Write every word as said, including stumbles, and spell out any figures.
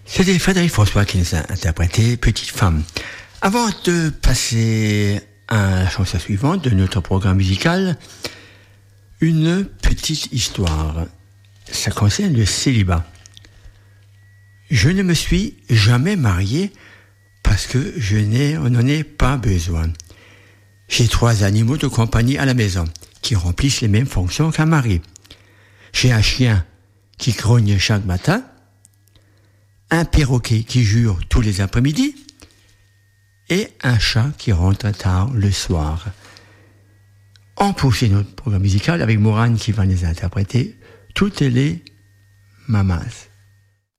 C'était Frédéric François qui nous a interprété Petite Femme. Avant de passer à la chanson suivante de notre programme musical, une petite histoire. Ça concerne le célibat. Je ne me suis jamais marié parce que je n'ai, n'en ai pas besoin. J'ai trois animaux de compagnie à la maison qui remplissent les mêmes fonctions qu'un mari. J'ai un chien qui grogne chaque matin, un perroquet qui jure tous les après-midi et un chat qui rentre tard le soir. On poursuit notre programme musical avec Morane qui va les interpréter toutes les mamas.